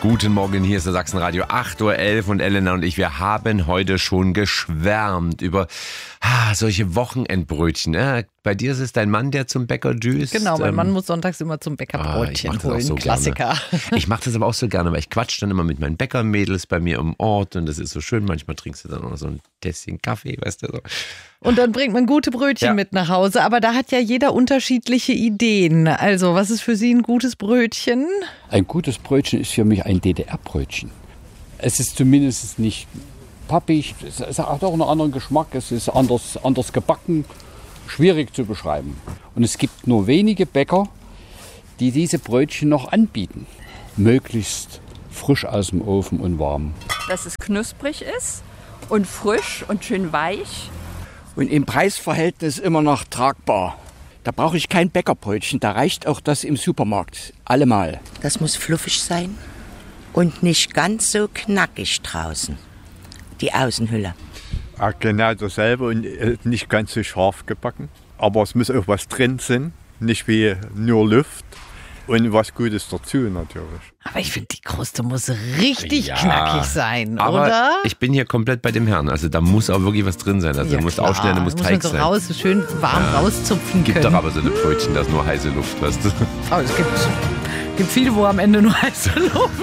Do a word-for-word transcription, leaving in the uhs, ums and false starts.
Guten Morgen, hier ist der Sachsenradio acht Uhr elf und Elena und ich, wir haben heute schon geschwärmt über ah, solche Wochenendbrötchen. Ja, bei dir ist es dein Mann, der zum Bäcker düst. Genau, mein ähm, Mann muss sonntags immer zum Bäcker Brötchen ah, holen. so Klassiker. Gerne. Ich mache das aber auch so gerne, weil ich quatsch dann immer mit meinen Bäckermädels bei mir im Ort und das ist so schön. Manchmal trinkst du dann auch noch so ein Tässchen Kaffee, weißt du so. Und dann bringt man gute Brötchen Ja. mit nach Hause. Aber da hat ja jeder unterschiedliche Ideen. Also, was ist für Sie ein gutes Brötchen? Ein gutes Brötchen ist für mich ein D D R-Brötchen. Es ist zumindest nicht pappig, es hat auch einen anderen Geschmack, es ist anders, anders gebacken, schwierig zu beschreiben. Und es gibt nur wenige Bäcker, die diese Brötchen noch anbieten. Möglichst frisch aus dem Ofen und warm. Dass es knusprig ist und frisch und schön weich. Und im Preisverhältnis immer noch tragbar. Da brauche ich kein Bäckerbrötchen, da reicht auch das im Supermarkt. Allemal. Das muss fluffig sein und nicht ganz so knackig draußen, die Außenhülle. Ja, genau dasselbe und nicht ganz so scharf gebacken. Aber es muss auch was drin sein, nicht wie nur Luft. Und was Gutes dazu natürlich. Aber ich finde, die Kruste muss richtig Ja, knackig sein, aber oder? ich bin hier komplett bei dem Herrn. Also da muss auch wirklich was drin sein. Also Ja, du musst klar. aufschneiden, da muss muss Teig man so sein. raus, so schön warm rauszupfen Gibt können. doch aber so eine Brötchen, da ist nur heiße Luft, weißt du. Oh, es gibt, gibt viele, wo am Ende nur heiße Luft